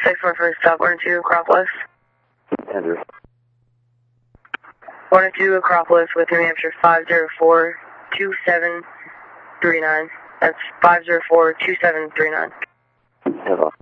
611 stop 102 Acropolis. Andrew. 102 Acropolis with New Hampshire 504-2739. That's 504-2739. Have a